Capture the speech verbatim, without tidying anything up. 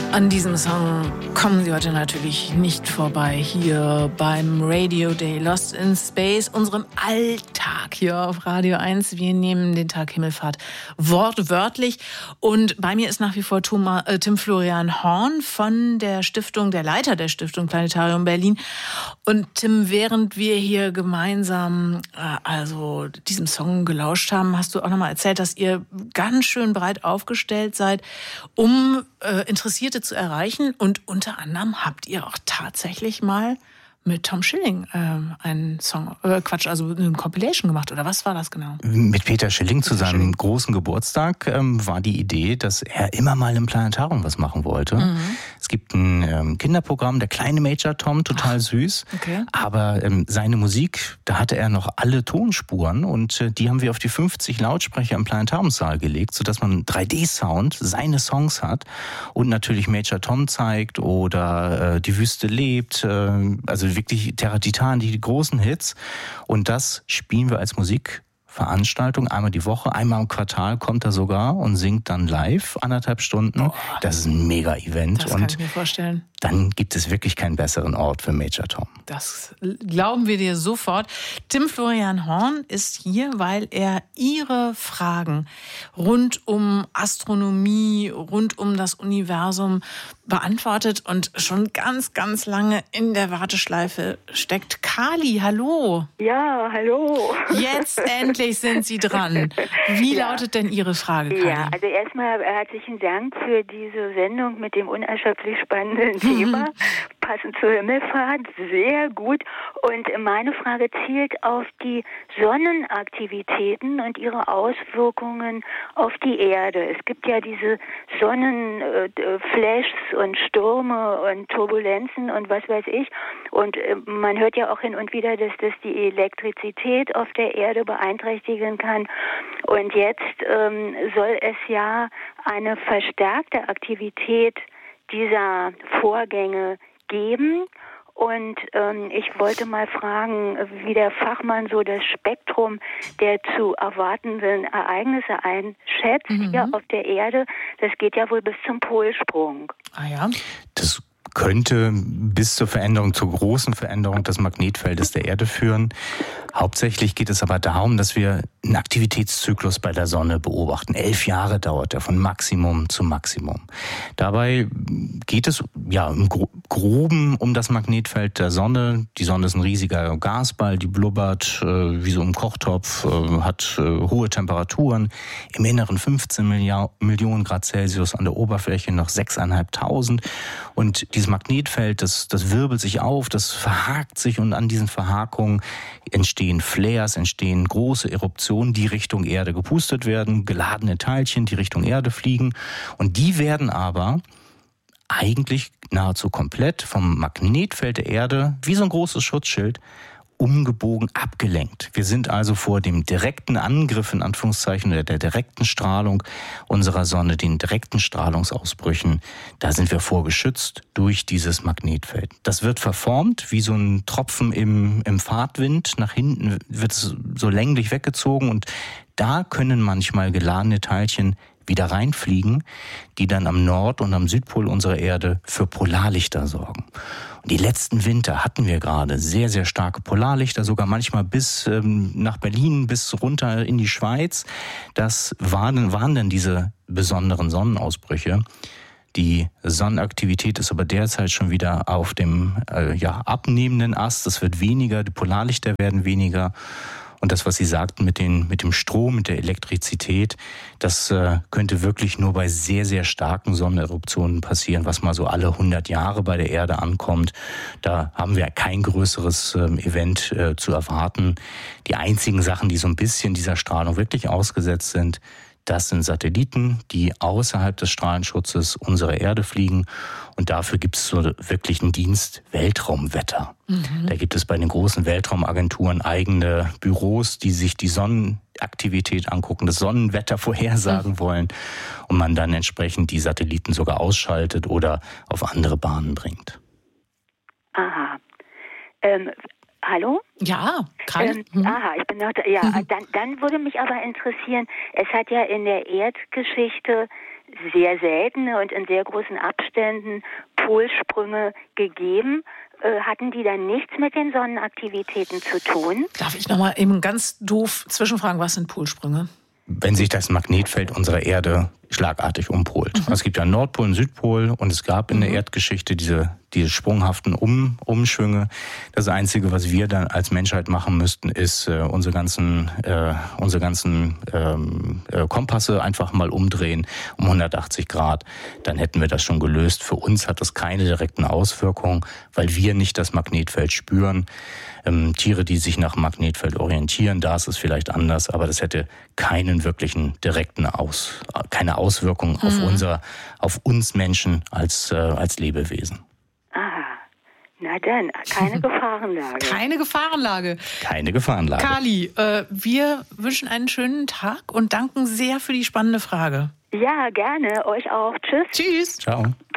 An diesem Song kommen Sie heute natürlich nicht vorbei, hier beim Radio Day Lost in Space, unserem Alltag hier auf Radio eins. Wir nehmen den Tag Himmelfahrt wortwörtlich. Und bei mir ist nach wie vor Thomas, äh, Tim Florian Horn von der Stiftung, der Leiter der Stiftung Planetarium Berlin. Und Tim, während wir hier gemeinsam äh, also diesem Song gelauscht haben, hast du auch nochmal erzählt, dass ihr ganz schön breit aufgestellt seid, um äh, Interessierte zu erreichen. Und unter anderem habt ihr auch tatsächlich mal mit Tom Schilling äh, einen Song, äh, Quatsch, also eine Compilation gemacht, oder was war das genau? Mit Peter Schilling zu Peter seinem Schilling. großen Geburtstag ähm, war die Idee, dass er immer mal im Planetarium was machen wollte. Mhm. Es gibt ein ähm, Kinderprogramm, der kleine Major Tom, total Ach, süß. Okay. Aber ähm, seine Musik, da hatte er noch alle Tonspuren und äh, die haben wir auf die fünfzig Lautsprecher im Planetariumssaal gelegt, sodass man drei D-Sound, seine Songs hat und natürlich Major Tom zeigt oder äh, Die Wüste lebt, äh, also wirklich Terra Titan, die großen Hits. Und das spielen wir als Musikveranstaltung einmal die Woche, einmal im Quartal kommt er sogar und singt dann live anderthalb Stunden. Oh, das ist ein Mega-Event. Das kann und ich mir vorstellen. Dann gibt es wirklich keinen besseren Ort für Major Tom. Das glauben wir dir sofort. Tim Florian Horn ist hier, weil er Ihre Fragen rund um Astronomie, rund um das Universum beantwortet und schon ganz, ganz lange in der Warteschleife steckt. Kali, hallo. Ja, hallo. Jetzt endlich sind Sie dran. Wie ja. lautet denn Ihre Frage, Kali? Ja, also erstmal herzlichen Dank für diese Sendung mit dem unerschöpflich spannenden Thema. Thema, passend zur Himmelfahrt, sehr gut. Und meine Frage zielt auf die Sonnenaktivitäten und ihre Auswirkungen auf die Erde. Es gibt ja diese Sonnenflashs und Stürme und Turbulenzen und was weiß ich. Und man hört ja auch hin und wieder, dass das die Elektrizität auf der Erde beeinträchtigen kann. Und jetzt ähm, soll es ja eine verstärkte Aktivität dieser Vorgänge geben. Und ähm, ich wollte mal fragen, wie der Fachmann so das Spektrum der zu erwartenden Ereignisse einschätzt mhm. hier auf der Erde. Das geht ja wohl bis zum Polsprung. Ah ja? Das könnte bis zur Veränderung, zur großen Veränderung des Magnetfeldes der Erde führen. Hauptsächlich geht es aber darum, dass wir einen Aktivitätszyklus bei der Sonne beobachten. Elf Jahre dauert er von Maximum zu Maximum. Dabei geht es ja im Groben um das Magnetfeld der Sonne. Die Sonne ist ein riesiger Gasball, die blubbert äh, wie so im Kochtopf, äh, hat äh, hohe Temperaturen. Im Inneren fünfzehn Millionen Grad Celsius, an der Oberfläche noch sechstausendfünfhundert. Und dieses Magnetfeld, das, das wirbelt sich auf, das verhakt sich und an diesen Verhakungen entstehen Flares, entstehen große Eruptionen, die Richtung Erde gepustet werden, geladene Teilchen, die Richtung Erde fliegen. Und die werden aber eigentlich nahezu komplett vom Magnetfeld der Erde, wie so ein großes Schutzschild, umgebogen, abgelenkt. Wir sind also vor dem direkten Angriff, in Anführungszeichen, oder der direkten Strahlung unserer Sonne, den direkten Strahlungsausbrüchen, da sind wir vorgeschützt durch dieses Magnetfeld. Das wird verformt wie so ein Tropfen im, im Fahrtwind. Nach hinten wird es so länglich weggezogen und da können manchmal geladene Teilchen wieder reinfliegen, die dann am Nord- und am Südpol unserer Erde für Polarlichter sorgen. Und die letzten Winter hatten wir gerade sehr, sehr starke Polarlichter, sogar manchmal bis ähm, nach Berlin, bis runter in die Schweiz. Das waren, waren dann diese besonderen Sonnenausbrüche. Die Sonnenaktivität ist aber derzeit schon wieder auf dem äh, ja, abnehmenden Ast. Es wird weniger, die Polarlichter werden weniger. Und das, was Sie sagten mit, den, mit dem Strom, mit der Elektrizität, das äh, könnte wirklich nur bei sehr, sehr starken Sonneneruptionen passieren, was mal so alle hundert Jahre bei der Erde ankommt. Da haben wir kein größeres ähm, Event äh, zu erwarten. Die einzigen Sachen, die so ein bisschen dieser Strahlung wirklich ausgesetzt sind, das sind Satelliten, die außerhalb des Strahlenschutzes unserer Erde fliegen. Und dafür gibt es so wirklich einen Dienst Weltraumwetter. Mhm. Da gibt es bei den großen Weltraumagenturen eigene Büros, die sich die Sonnenaktivität angucken, das Sonnenwetter vorhersagen mhm. wollen und man dann entsprechend die Satelliten sogar ausschaltet oder auf andere Bahnen bringt. Aha. Ähm, hallo? Ja, Karl. Ähm, aha, ich bin noch da. Ja, mhm. dann, dann würde mich aber interessieren, es hat ja in der Erdgeschichte sehr seltene und in sehr großen Abständen Polsprünge gegeben. Äh, hatten die dann nichts mit den Sonnenaktivitäten zu tun? Darf ich nochmal eben ganz doof zwischenfragen, was sind Polsprünge? Wenn sich das Magnetfeld unserer Erde schlagartig umpolt. Mhm. Es gibt ja Nordpol und Südpol und es gab in mhm. der Erdgeschichte diese, diese sprunghaften um, Umschwünge. Das Einzige, was wir dann als Menschheit machen müssten, ist äh, unsere ganzen, äh, unsere ganzen ähm, äh, Kompasse einfach mal umdrehen um hundertachtzig Grad. Dann hätten wir das schon gelöst. Für uns hat das keine direkten Auswirkungen, weil wir nicht das Magnetfeld spüren. Ähm, Tiere, die sich nach dem Magnetfeld orientieren, da ist es vielleicht anders, aber das hätte keinen wirklichen direkten Aus, keine Auswirkungen mhm. auf unser, auf uns Menschen als, äh, als Lebewesen. Aha. Na dann, keine Gefahrenlage. Keine Gefahrenlage. Keine Gefahrenlage. Kali, äh, wir wünschen einen schönen Tag und danken sehr für die spannende Frage. Ja, gerne. Euch auch. Tschüss. Tschüss. Ciao.